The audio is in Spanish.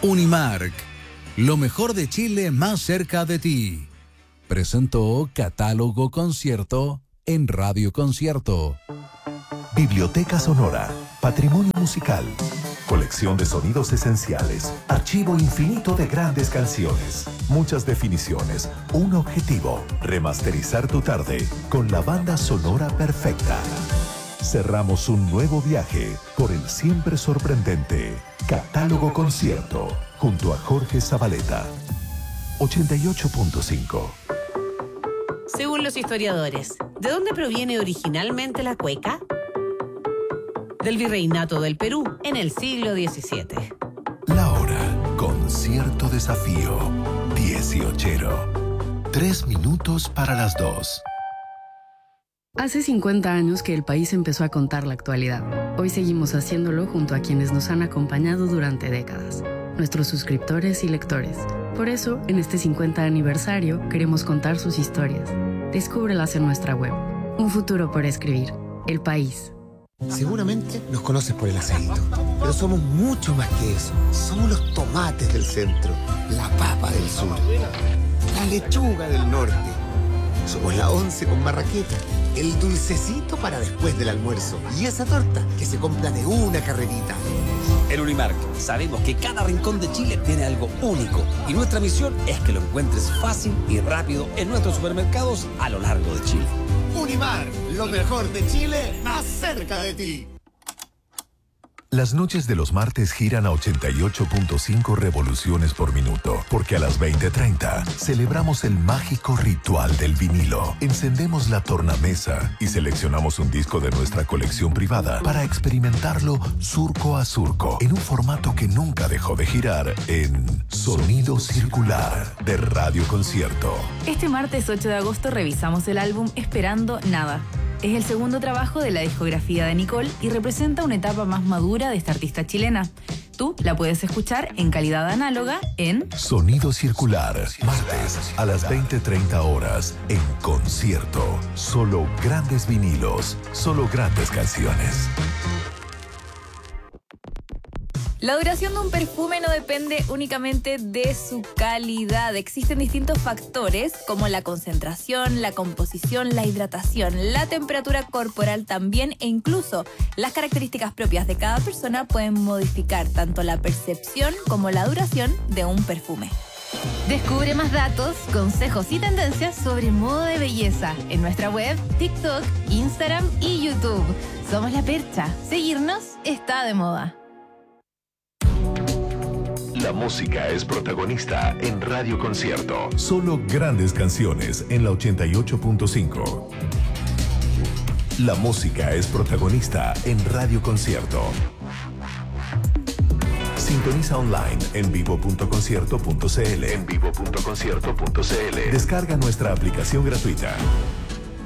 Unimark, lo mejor de Chile más cerca de ti. Presentó Catálogo Concierto en Radio Concierto. Biblioteca Sonora, patrimonio musical, colección de sonidos esenciales, archivo infinito de grandes canciones, muchas definiciones, un objetivo, remasterizar tu tarde con la banda sonora perfecta. Cerramos un nuevo viaje por el siempre sorprendente Catálogo Concierto junto a Jorge Zabaleta. 88.5. Según los historiadores, ¿de dónde proviene originalmente la cueca? Del virreinato del Perú en el siglo XVII. La hora con cierto desafío. 18. 3 minutos para las 2. Hace 50 años que el país empezó a contar la actualidad. Hoy seguimos haciéndolo junto a quienes nos han acompañado durante décadas, nuestros suscriptores y lectores. Por eso, en este 50 aniversario, queremos contar sus historias. Descúbrelas en nuestra web. Un futuro por escribir. El País. Seguramente nos conoces por el aceito, pero somos mucho más que eso. Somos los tomates del centro, la papa del sur, la lechuga del norte. Somos la once con marraqueta, el dulcecito para después del almuerzo y esa torta que se compra de una carrerita. En Unimark sabemos que cada rincón de Chile tiene algo único y nuestra misión es que lo encuentres fácil y rápido en nuestros supermercados a lo largo de Chile. Unimark, lo mejor de Chile, más cerca de ti. Las noches de los martes giran a 88.5 revoluciones por minuto, porque a las 20:30 celebramos el mágico ritual del vinilo. Encendemos la tornamesa y seleccionamos un disco de nuestra colección privada para experimentarlo surco a surco, en un formato que nunca dejó de girar en Sonido Circular de Radio Concierto. Este martes 8 de agosto revisamos el álbum Esperando Nada. Es el segundo trabajo de la discografía de Nicole y representa una etapa más madura de esta artista chilena. Tú la puedes escuchar en calidad análoga en Sonido Circular, martes a las 20:30 horas en concierto. Solo grandes vinilos, solo grandes canciones. La duración de un perfume no depende únicamente de su calidad. Existen distintos factores como la concentración, la composición, la hidratación, la temperatura corporal también e incluso las características propias de cada persona pueden modificar tanto la percepción como la duración de un perfume. Descubre más datos, consejos y tendencias sobre moda de belleza en nuestra web, TikTok, Instagram y YouTube. Somos La Percha. Seguirnos está de moda. La música es protagonista en Radio Concierto. Solo grandes canciones en la 88.5. La música es protagonista en Radio Concierto. Sintoniza online en vivo.concierto.cl. Descarga nuestra aplicación gratuita.